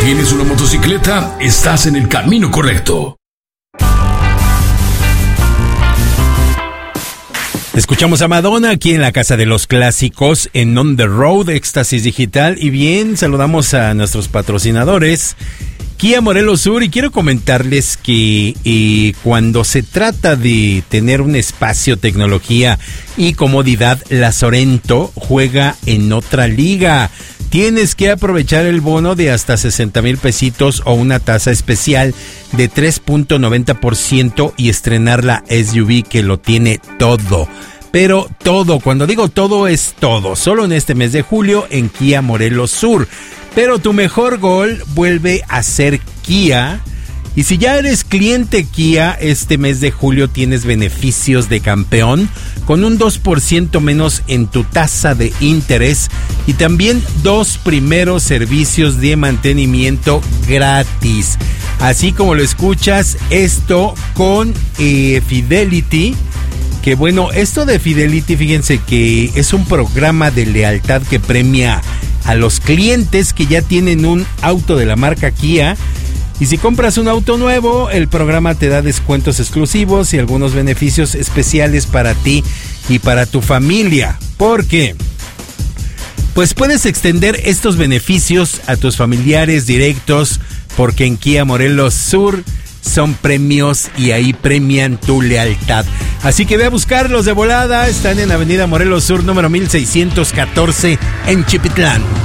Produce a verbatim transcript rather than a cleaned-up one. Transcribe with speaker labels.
Speaker 1: ¿Tienes una motocicleta? Estás en el camino correcto.
Speaker 2: Escuchamos a Madonna aquí en la Casa de los Clásicos en On The Road, Éxtasis Digital. Y bien, saludamos a nuestros patrocinadores, Kia Morelos Sur. Y quiero comentarles que eh, cuando se trata de tener un espacio, tecnología y comodidad, la Sorento juega en otra liga. Tienes que aprovechar el bono de hasta sesenta mil pesitos o una tasa especial de tres punto noventa por ciento y estrenar la S U V que lo tiene todo. Pero todo, cuando digo todo es todo, solo en este mes de julio en Kia Morelos Sur. Pero tu mejor gol vuelve a ser Kia. Y si ya eres cliente Kia, este mes de julio tienes beneficios de campeón con un dos por ciento menos en tu tasa de interés y también dos primeros servicios de mantenimiento gratis. Así como lo escuchas, esto con eh, Fidelity. Que bueno, esto de Fidelity, fíjense que es un programa de lealtad que premia a los clientes que ya tienen un auto de la marca Kia. Y si compras un auto nuevo, el programa te da descuentos exclusivos y algunos beneficios especiales para ti y para tu familia. ¿Por qué? Pues puedes extender estos beneficios a tus familiares directos, porque en Kia Morelos Sur son premios y ahí premian tu lealtad. Así que ve a buscarlos de volada. Están en Avenida Morelos Sur, número mil seiscientos catorce en Chipitlán.